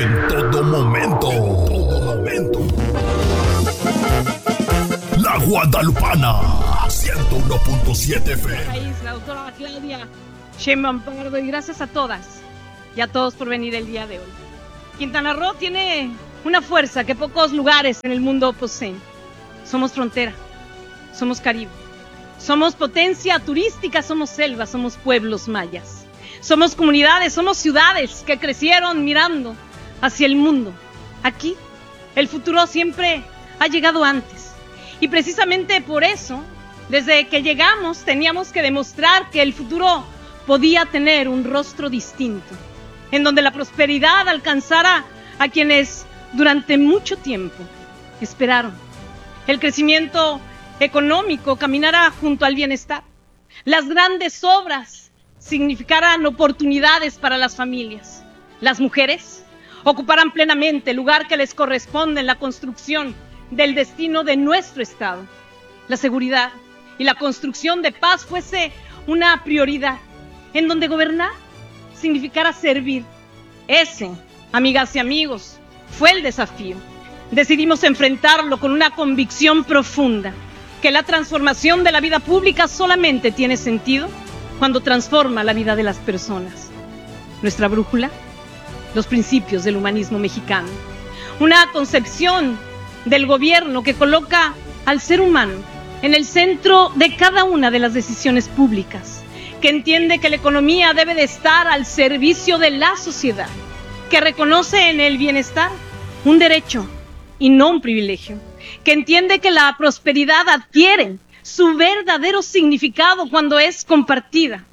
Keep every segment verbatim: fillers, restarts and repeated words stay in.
En todo momento. En todo momento. La Guadalupana. ciento uno punto siete F M. La doctora Claudia Sheinbaum Pardo, y gracias a todas y a todos por venir el día de hoy. Quintana Roo tiene una fuerza que pocos lugares en el mundo poseen. Somos frontera, somos Caribe, somos potencia turística, somos selva, somos pueblos mayas, somos comunidades, somos ciudades que crecieron mirando hacia el mundo. Aquí el futuro siempre ha llegado antes, y precisamente por eso, desde que llegamos, teníamos que demostrar que el futuro podía tener un rostro distinto, en donde la prosperidad alcanzara a quienes durante mucho tiempo esperaron. El crecimiento económico caminara junto al bienestar. Las grandes obras significaran oportunidades para las familias. Las mujeres ocuparan plenamente el lugar que les corresponde en la construcción del destino de nuestro Estado. La seguridad y la construcción de paz fuese una prioridad, en donde gobernar significara servir. Ese, amigas y amigos, fue el desafío. Decidimos enfrentarlo con una convicción profunda, que la transformación de la vida pública solamente tiene sentido cuando transforma la vida de las personas. Nuestra brújula, los principios del humanismo mexicano. Una concepción del gobierno que coloca al ser humano en el centro de cada una de las decisiones públicas, que entiende que la economía debe de estar al servicio de la sociedad, que reconoce en el bienestar un derecho y no un privilegio, que entiende que la prosperidad adquiere su verdadero significado cuando es compartida.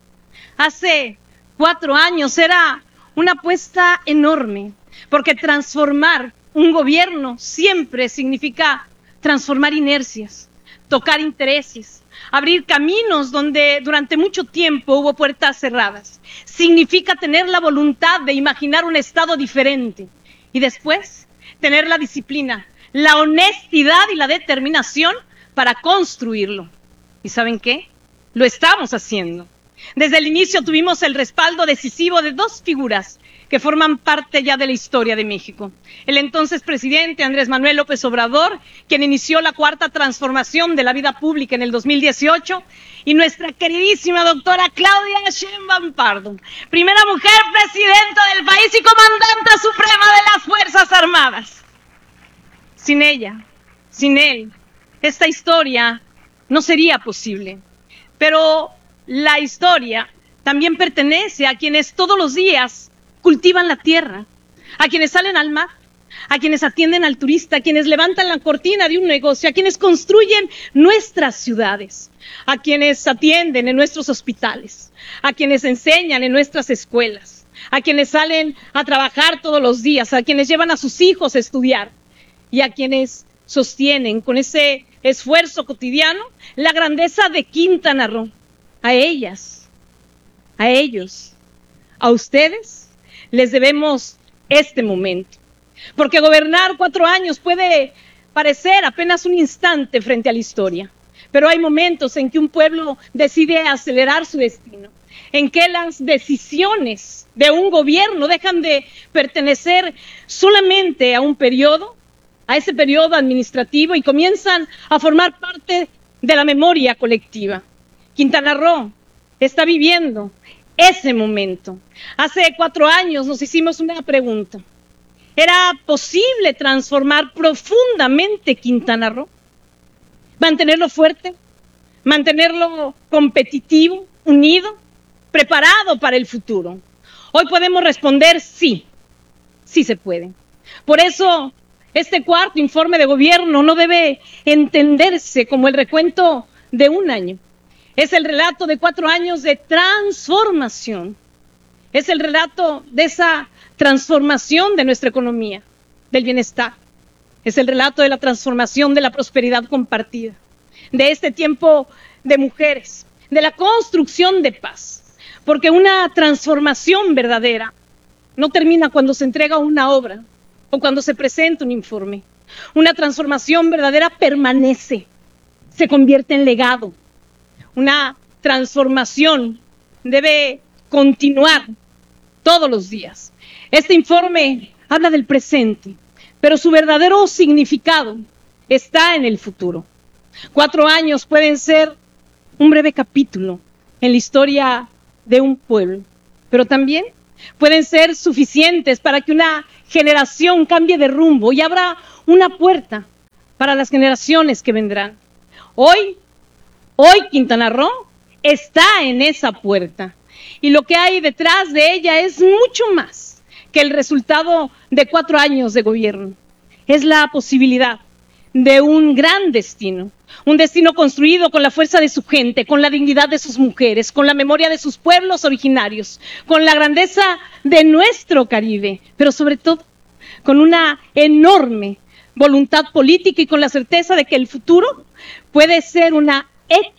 Hace cuatro años era una apuesta enorme, porque transformar un gobierno siempre significa transformar inercias, tocar intereses, abrir caminos donde durante mucho tiempo hubo puertas cerradas. Significa tener la voluntad de imaginar un estado diferente y después tener la disciplina, la honestidad y la determinación para construirlo. ¿Y saben qué? Lo estamos haciendo. Desde el inicio tuvimos el respaldo decisivo de dos figuras que forman parte ya de la historia de México. El entonces presidente Andrés Manuel López Obrador, quien inició la cuarta transformación de la vida pública en el dos mil dieciocho, y nuestra queridísima doctora Claudia Sheinbaum Pardo, primera mujer presidenta del país y comandante suprema de las Fuerzas Armadas. Sin ella, sin él, esta historia no sería posible. Pero la historia también pertenece a quienes todos los días cultivan la tierra, a quienes salen al mar, a quienes atienden al turista, a quienes levantan la cortina de un negocio, a quienes construyen nuestras ciudades, a quienes atienden en nuestros hospitales, a quienes enseñan en nuestras escuelas, a quienes salen a trabajar todos los días, a quienes llevan a sus hijos a estudiar y a quienes sostienen con ese esfuerzo cotidiano la grandeza de Quintana Roo. A ellas, a ellos, a ustedes les debemos este momento, porque gobernar cuatro años puede parecer apenas un instante frente a la historia, pero hay momentos en que un pueblo decide acelerar su destino, en que las decisiones de un gobierno dejan de pertenecer solamente a un periodo, a ese periodo administrativo, y comienzan a formar parte de la memoria colectiva. Quintana Roo está viviendo ese momento. Hace cuatro años nos hicimos una pregunta. ¿Era posible transformar profundamente Quintana Roo? ¿Mantenerlo fuerte? ¿Mantenerlo competitivo, unido, preparado para el futuro? Hoy podemos responder sí, sí se puede. Por eso, este cuarto informe de gobierno no debe entenderse como el recuento de un año. Es el relato de cuatro años de transformación. Es el relato de esa transformación de nuestra economía, del bienestar. Es el relato de la transformación de la prosperidad compartida, de este tiempo de mujeres, de la construcción de paz. Porque una transformación verdadera no termina cuando se entrega una obra o cuando se presenta un informe. Una transformación verdadera permanece, se convierte en legado. Una transformación debe continuar todos los días. Este informe habla del presente, pero su verdadero significado está en el futuro. Cuatro años pueden ser un breve capítulo en la historia de un pueblo, pero también pueden ser suficientes para que una generación cambie de rumbo y abra una puerta para las generaciones que vendrán. Hoy, hoy Quintana Roo está en esa puerta y lo que hay detrás de ella es mucho más que el resultado de cuatro años de gobierno. Es la posibilidad de un gran destino, un destino construido con la fuerza de su gente, con la dignidad de sus mujeres, con la memoria de sus pueblos originarios, con la grandeza de nuestro Caribe, pero sobre todo con una enorme voluntad política y con la certeza de que el futuro puede ser una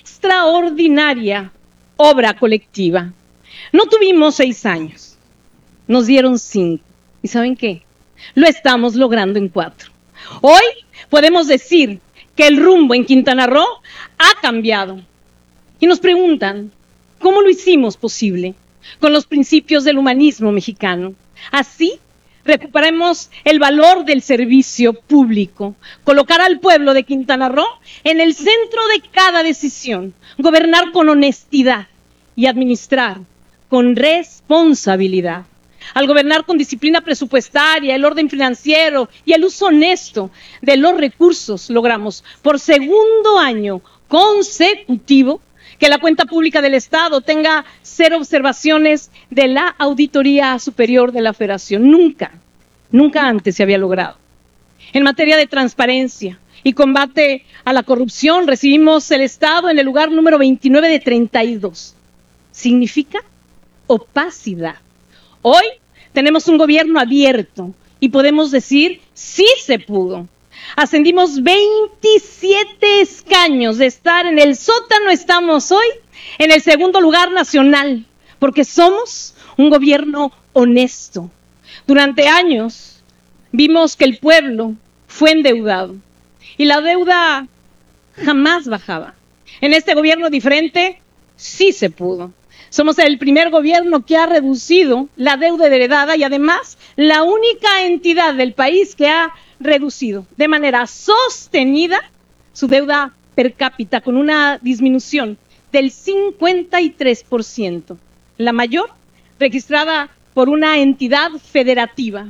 extraordinaria obra colectiva. No tuvimos seis años, nos dieron cinco. ¿Y saben qué? Lo estamos logrando en cuatro. Hoy podemos decir que el rumbo en Quintana Roo ha cambiado. Y nos preguntan, ¿cómo lo hicimos posible? Con los principios del humanismo mexicano. Así recuperemos el valor del servicio público, colocar al pueblo de Quintana Roo en el centro de cada decisión, gobernar con honestidad y administrar con responsabilidad. Al gobernar con disciplina presupuestaria, el orden financiero y el uso honesto de los recursos, logramos por segundo año consecutivo que la cuenta pública del Estado tenga cero observaciones de la Auditoría Superior de la Federación. Nunca, nunca antes se había logrado. En materia de transparencia y combate a la corrupción, recibimos el Estado en el lugar número veintinueve de treinta y dos. Significa opacidad. Hoy tenemos un gobierno abierto y podemos decir, sí se pudo. Ascendimos veintisiete escaños de estar en el sótano, estamos hoy en el segundo lugar nacional, porque somos un gobierno honesto. Durante años vimos que el pueblo fue endeudado y la deuda jamás bajaba. En este gobierno diferente, sí se pudo. Somos el primer gobierno que ha reducido la deuda heredada y además la única entidad del país que ha reducido de manera sostenida su deuda per cápita con una disminución del cincuenta y tres por ciento, la mayor registrada por una entidad federativa.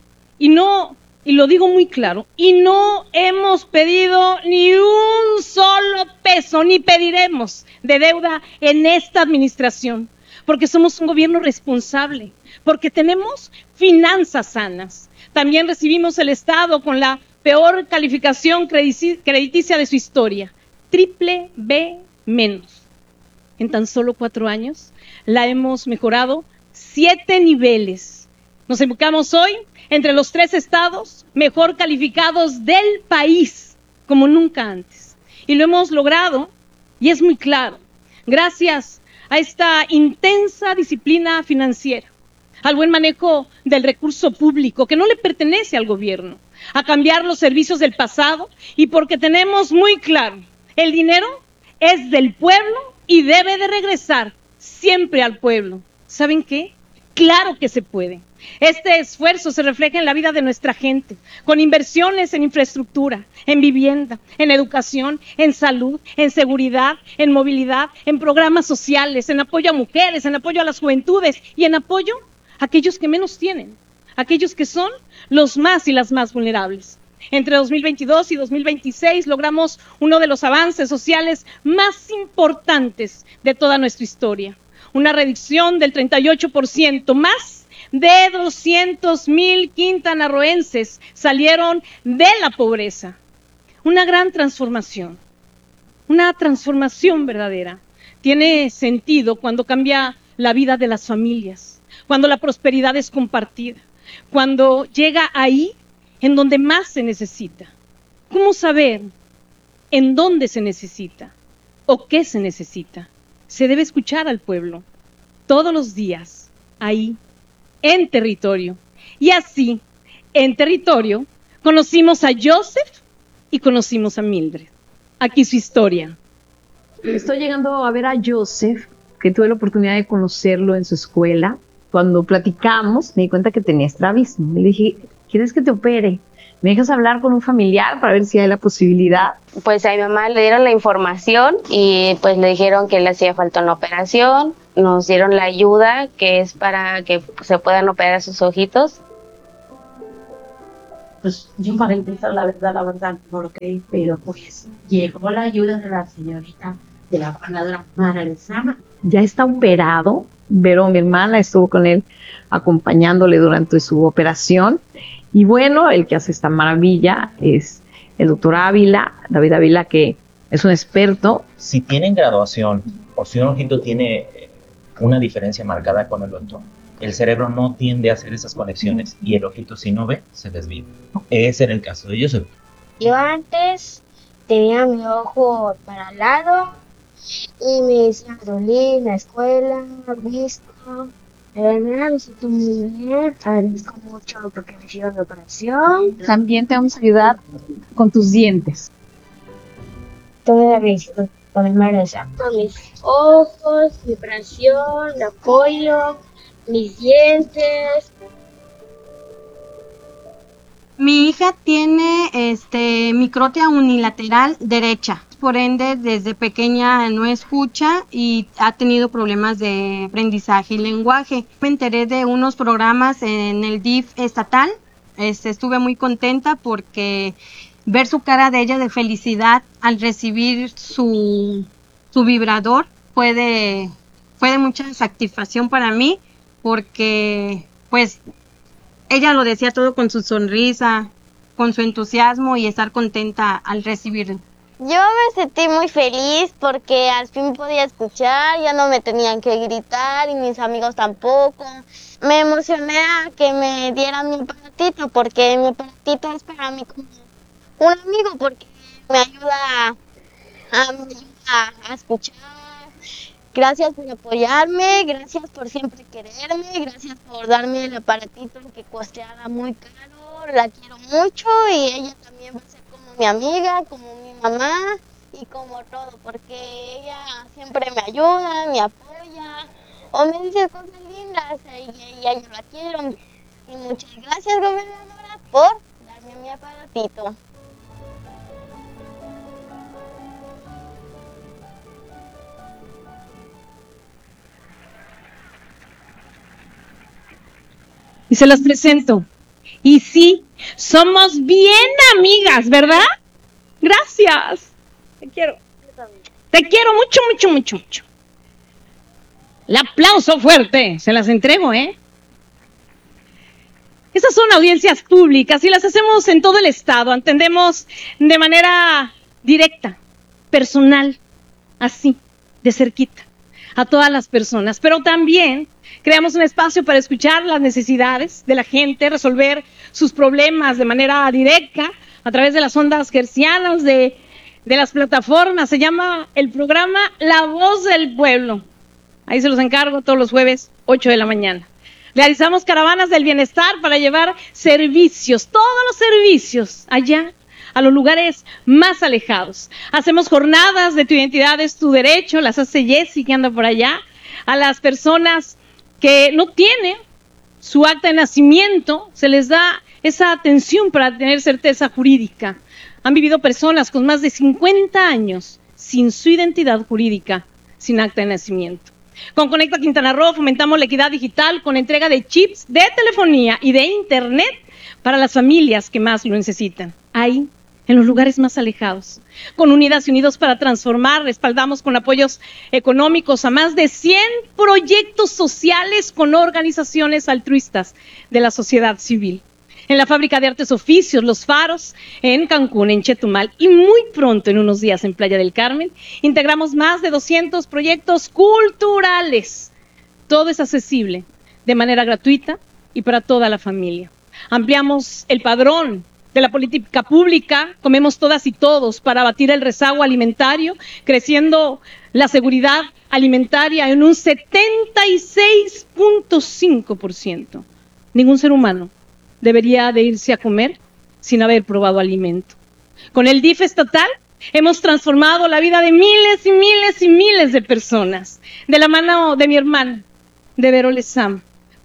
Y no, y lo digo muy claro, y no hemos pedido ni un solo peso, ni pediremos de deuda en esta administración, porque somos un gobierno responsable, porque tenemos finanzas sanas. También recibimos el Estado con la peor calificación crediticia de su historia, triple B menos. En tan solo cuatro años la hemos mejorado siete niveles. Nos ubicamos hoy entre los tres estados mejor calificados del país, como nunca antes. Y lo hemos logrado, y es muy claro, gracias a esta intensa disciplina financiera, al buen manejo del recurso público que no le pertenece al gobierno, a cambiar los servicios del pasado y porque tenemos muy claro, el dinero es del pueblo y debe de regresar siempre al pueblo. ¿Saben qué? Claro que se puede. Este esfuerzo se refleja en la vida de nuestra gente, con inversiones en infraestructura, en vivienda, en educación, en salud, en seguridad, en movilidad, en programas sociales, en apoyo a mujeres, en apoyo a las juventudes y en apoyo a aquellos que menos tienen, aquellos que son los más y las más vulnerables. Entre dos mil veintidós y dos mil veintiséis logramos uno de los avances sociales más importantes de toda nuestra historia, una reducción del treinta y ocho por ciento. Más de doscientos mil quintanarroenses salieron de la pobreza. Una gran transformación, una transformación verdadera. Tiene sentido cuando cambia la vida de las familias, cuando la prosperidad es compartida, cuando llega ahí en donde más se necesita. ¿Cómo saber en dónde se necesita o qué se necesita? Se debe escuchar al pueblo todos los días, ahí, en territorio. Y así, en territorio, conocimos a Joseph y conocimos a Mildred. Aquí su historia. Estoy llegando a ver a Joseph, que tuve la oportunidad de conocerlo en su escuela. cuando platicamos, me di cuenta que tenía estrabismo. Le dije, ¿quieres que te opere? ¿Me dejas hablar con un familiar para ver si hay la posibilidad? Pues a mi mamá le dieron la información y pues le dijeron que le hacía falta una operación. Nos dieron la ayuda que es para que se puedan operar sus ojitos. Pues yo para empezar, la verdad, la verdad, no lo creí, pero pues llegó la ayuda de la señorita, de la gobernadora Mara Lezama. Ya está operado. Vero, mi hermana, estuvo con él acompañándole durante su operación. Y bueno, el que hace esta maravilla es el doctor Ávila, David Ávila, que es un experto. Si tienen graduación o si un ojito tiene una diferencia marcada con el otro, el cerebro no tiende a hacer esas conexiones y el ojito, si no ve, se desvía. Ese era el caso de Joseph. Yo antes tenía mi ojo para el lado y me decían dolí en la escuela, visto. Pero nada, me siento muy bien, agradezco mucho porque me hicieron la operación. También te vamos a ayudar con tus dientes. Todo la visita con el Maresa. Con mis ojos, mi operación, mi apoyo, mis dientes. Mi hija tiene este microtia unilateral derecha, por ende desde pequeña no escucha y ha tenido problemas de aprendizaje y lenguaje. Me enteré de unos programas en el D I F estatal, este, estuve muy contenta porque ver su cara de ella de felicidad al recibir su, su vibrador fue de, fue de mucha satisfacción para mí porque pues ella lo decía todo con su sonrisa, con su entusiasmo y estar contenta al recibirlo. Yo me sentí muy feliz porque al fin podía escuchar, ya no me tenían que gritar y mis amigos tampoco. Me emocioné a que me dieran mi aparatito porque mi aparatito es para mí como un amigo porque me ayuda a, me ayuda a escuchar. Gracias por apoyarme, gracias por siempre quererme, gracias por darme el aparatito que costeaba muy caro, la quiero mucho y ella también va a ser como mi amiga, como mi mamá y como todo, porque ella siempre me ayuda, me apoya o me dice cosas lindas y ella yo la quiero. Y muchas gracias, gobernadora, por darme mi aparatito. Y se las presento. Y sí, somos bien amigas, ¿verdad? Gracias. Te quiero. Te quiero mucho, mucho, mucho, mucho. El aplauso fuerte. Se las entrego, ¿eh? Esas son audiencias públicas y las hacemos en todo el estado. Atendemos de manera directa, personal, así, de cerquita, a todas las personas. Pero también creamos un espacio para escuchar las necesidades de la gente, resolver sus problemas de manera directa a través de las ondas hertzianas, de, de las plataformas. Se llama el programa La Voz del Pueblo. Ahí se los encargo todos los jueves, ocho de la mañana. Realizamos caravanas del bienestar para llevar servicios, todos los servicios allá, a los lugares más alejados. Hacemos jornadas de Tu Identidad es Tu Derecho, las hace Jessy que anda por allá, a las personas que no tienen su acta de nacimiento, se les da esa atención para tener certeza jurídica. Han vivido personas con más de cincuenta años sin su identidad jurídica, sin acta de nacimiento. Con Conecta Quintana Roo fomentamos la equidad digital con entrega de chips de telefonía y de internet para las familias que más lo necesitan. Ahí, en los lugares más alejados. Con Unidas y Unidos para Transformar, respaldamos con apoyos económicos a más de cien proyectos sociales con organizaciones altruistas de la sociedad civil. En la Fábrica de Artes Oficios, Los Faros, en Cancún, en Chetumal y muy pronto, en unos días, en Playa del Carmen, integramos más de doscientos proyectos culturales. Todo es accesible de manera gratuita y para toda la familia. Ampliamos el padrón de la política pública, comemos todas y todos para abatir el rezago alimentario, creciendo la seguridad alimentaria en un setenta y seis punto cinco por ciento. Ningún ser humano debería de irse a comer sin haber probado alimento. Con el D I F estatal hemos transformado la vida de miles y miles y miles de personas, de la mano de mi hermana, de Vero Lezama,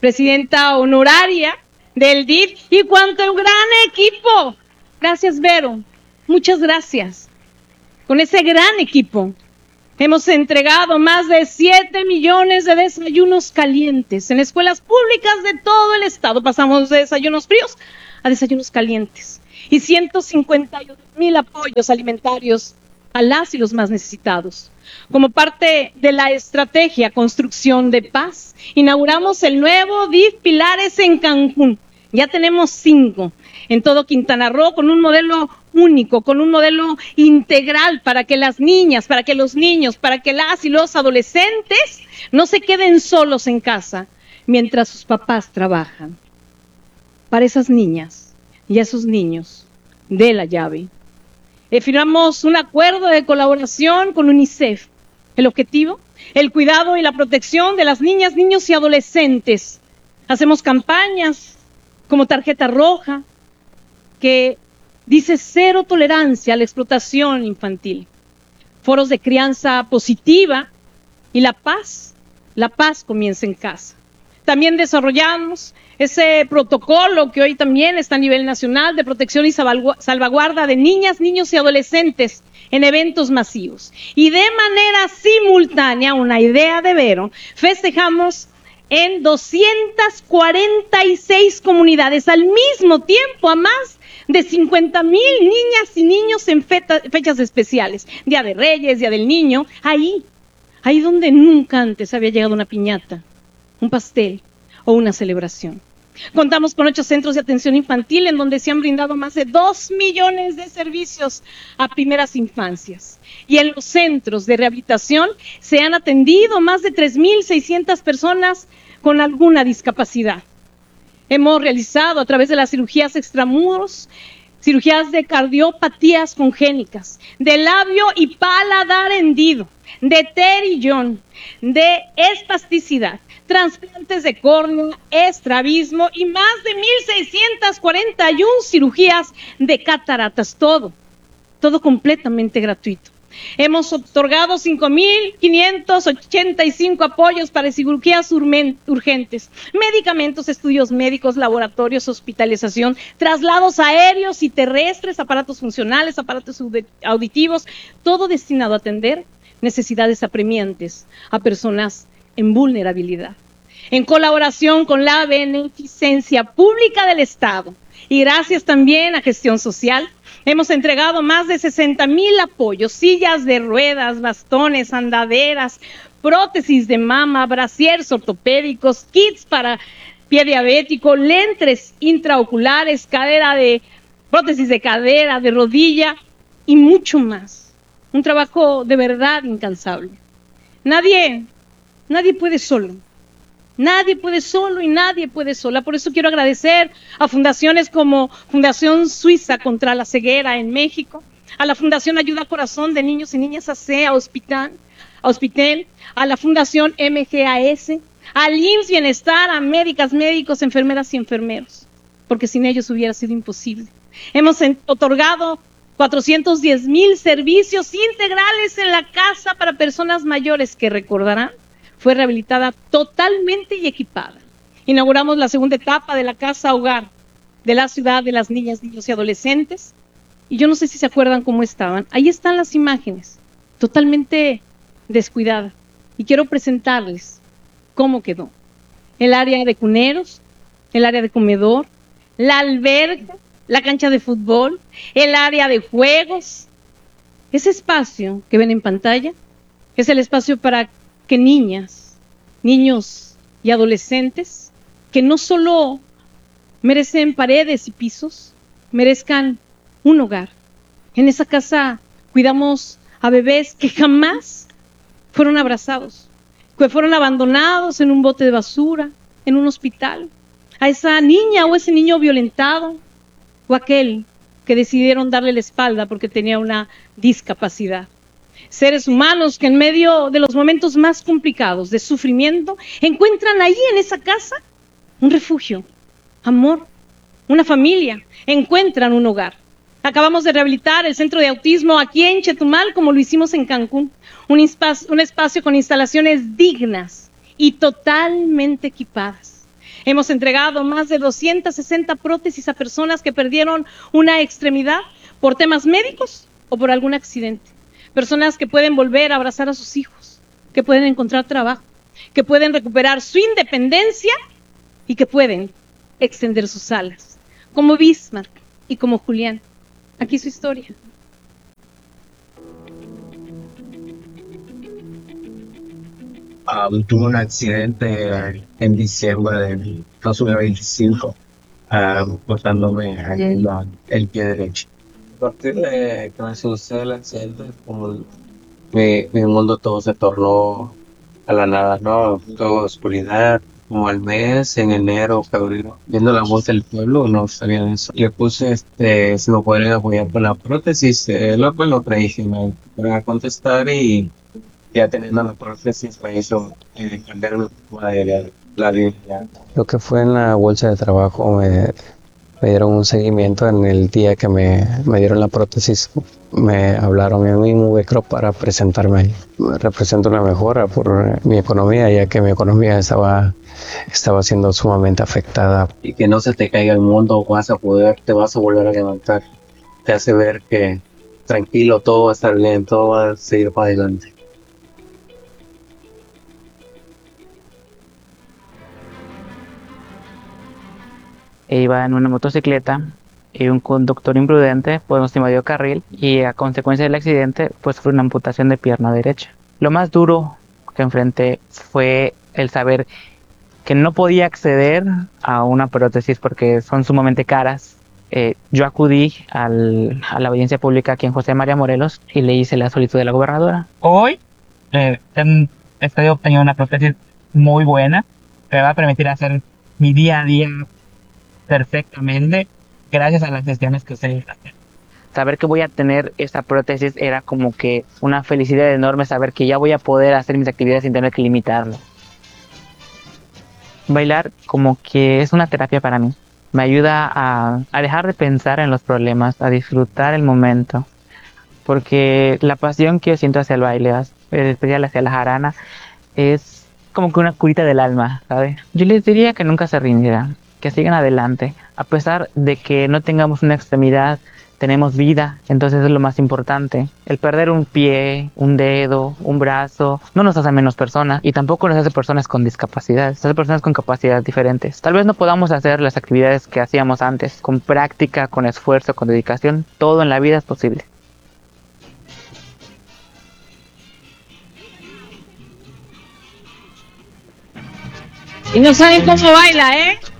presidenta honoraria del D I F, y cuánto un gran equipo. Gracias, Vero. Muchas gracias. Con ese gran equipo hemos entregado más de siete millones de desayunos calientes en escuelas públicas de todo el estado. Pasamos de desayunos fríos a desayunos calientes. Y ciento cincuenta y uno mil apoyos alimentarios a las y los más necesitados. Como parte de la estrategia Construcción de Paz, inauguramos el nuevo D I F Pilares en Cancún. Ya tenemos cinco en todo Quintana Roo, con un modelo único, con un modelo integral para que las niñas, para que los niños, para que las y los adolescentes no se queden solos en casa mientras sus papás trabajan. Para esas niñas y esos niños de la llave. Eh, firmamos un acuerdo de colaboración con UNICEF. El objetivo, el cuidado y la protección de las niñas, niños y adolescentes. Hacemos campañas como Tarjeta Roja, que dice cero tolerancia a la explotación infantil. Foros de crianza positiva y la paz. La paz comienza en casa. También desarrollamos ese protocolo que hoy también está a nivel nacional de protección y salvaguarda de niñas, niños y adolescentes en eventos masivos. Y de manera simultánea, una idea de Vero, festejamos en doscientas cuarenta y seis comunidades al mismo tiempo a más de cincuenta mil niñas y niños en feta, fechas especiales. Día de Reyes, Día del Niño, ahí, ahí donde nunca antes había llegado una piñata, un pastel o una celebración. Contamos con ocho centros de atención infantil en donde se han brindado más de dos millones de servicios a primeras infancias. Y en los centros de rehabilitación se han atendido más de tres mil seiscientas personas con alguna discapacidad. Hemos realizado a través de las cirugías extramuros, cirugías de cardiopatías congénitas, de labio y paladar hendido, de terillón, de espasticidad, trasplantes de córnea, estrabismo y más de mil seiscientas cuarenta y una cirugías de cataratas, todo, todo completamente gratuito. Hemos otorgado cinco mil quinientos ochenta y cinco apoyos para cirugías urgentes, medicamentos, estudios médicos, laboratorios, hospitalización, traslados aéreos y terrestres, aparatos funcionales, aparatos auditivos, todo destinado a atender necesidades apremiantes a personas en vulnerabilidad. En colaboración con la Beneficencia Pública del Estado y gracias también a Gestión Social, hemos entregado más de sesenta mil apoyos, sillas de ruedas, bastones, andaderas, prótesis de mama, brasiers ortopédicos, kits para pie diabético, lentes intraoculares, cadera de, prótesis de cadera, de rodilla y mucho más. Un trabajo de verdad incansable. Nadie, nadie puede solo. Nadie puede solo y nadie puede sola. Por eso quiero agradecer a fundaciones como Fundación Suiza contra la Ceguera en México, a la Fundación Ayuda Corazón de Niños y Niñas A C, a Hospital, a Hospital, a la Fundación M G A S, al I M S S Bienestar, a médicas, médicos, enfermeras y enfermeros, porque sin ellos hubiera sido imposible. Hemos otorgado cuatrocientos diez mil servicios integrales en la casa para personas mayores que recordarán fue rehabilitada totalmente y equipada. Inauguramos la segunda etapa de la Casa Hogar de la ciudad de las niñas, niños y adolescentes. Y yo no sé si se acuerdan cómo estaban. Ahí están las imágenes, totalmente descuidada. Y quiero presentarles cómo quedó. El área de cuneros, el área de comedor, la alberca, la cancha de fútbol, el área de juegos. Ese espacio que ven en pantalla es el espacio para que niñas, niños y adolescentes que no solo merecen paredes y pisos, merezcan un hogar. En esa casa cuidamos a bebés que jamás fueron abrazados, que fueron abandonados en un bote de basura, en un hospital, a esa niña o ese niño violentado o aquel que decidieron darle la espalda porque tenía una discapacidad. Seres humanos que en medio de los momentos más complicados de sufrimiento encuentran ahí en esa casa un refugio, amor, una familia, encuentran un hogar. Acabamos de rehabilitar el centro de autismo aquí en Chetumal, como lo hicimos en Cancún, un espacio, un espacio con instalaciones dignas y totalmente equipadas. Hemos entregado más de doscientas sesenta prótesis a personas que perdieron una extremidad por temas médicos o por algún accidente. Personas que pueden volver a abrazar a sus hijos, que pueden encontrar trabajo, que pueden recuperar su independencia y que pueden extender sus alas, como Bismarck y como Julián. Aquí su historia. Um, tuve un accidente en diciembre del dos mil veinticinco, um, cortándome el, el pie derecho. A partir de que me sucedió el accidente, como mi, mi mundo todo se tornó a la nada, ¿no? Toda oscuridad. Como al mes, en enero, febrero, viendo la voz del pueblo, no sabía de eso. Le puse este, si me podrían apoyar con la prótesis, eh, lo pues lo traje, me iban a contestar y ya teniendo la prótesis me hizo eh, cambiar mi forma de la vida. Lo que fue en la bolsa de trabajo me, me dieron un seguimiento en el día que me, me dieron la prótesis. Me hablaron a mí Movecro para presentarme ahí. Represento una mejora por mi economía, ya que mi economía estaba, estaba siendo sumamente afectada. Y que no se te caiga el mundo, vas a poder, te vas a volver a levantar. Te hace ver que tranquilo, todo va a estar bien, todo va a seguir para adelante. Iba en una motocicleta y un conductor imprudente pues nos invadió carril y a consecuencia del accidente pues fue una amputación de pierna derecha. Lo más duro que enfrenté fue el saber que no podía acceder a una prótesis porque son sumamente caras. Eh, yo acudí al, a la audiencia pública aquí en José María Morelos y le hice la solicitud de la gobernadora. Hoy eh, estoy obteniendo una prótesis muy buena que me va a permitir hacer mi día a día perfectamente gracias a las gestiones que ustedes hacen. Saber que voy a tener esta prótesis era como que una felicidad enorme, saber que ya voy a poder hacer mis actividades sin tener que limitarlo. Bailar como que es una terapia para mí. Me ayuda a, a dejar de pensar en los problemas, a disfrutar el momento. Porque la pasión que yo siento hacia el baile, en especial hacia la jarana, es como que una curita del alma, ¿sabes? Yo les diría que nunca se rindieran, que sigan adelante. A pesar de que no tengamos una extremidad, tenemos vida, entonces es lo más importante. El perder un pie, un dedo, un brazo, no nos hace menos personas y tampoco nos hace personas con discapacidad, nos hace personas con capacidades diferentes. Tal vez no podamos hacer las actividades que hacíamos antes, con práctica, con esfuerzo, con dedicación, todo en la vida es posible. Y no saben cómo baila, ¿eh?